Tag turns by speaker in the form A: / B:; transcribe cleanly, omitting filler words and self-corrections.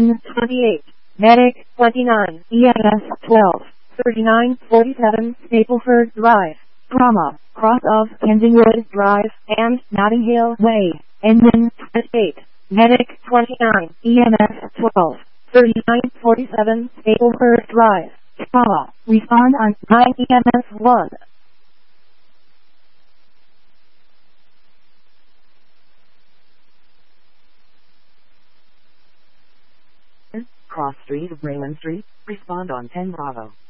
A: Engine 28, Medic 29, EMS 12, 3947 Stapleford Drive, cross of Kensingwood Drive and Notting Hill Way. Engine 28, Medic 29, EMS 12, 3947 Stapleford Drive, respond on 9 EMS 1.
B: Cross Street of Raymond Street, respond on 10 Bravo.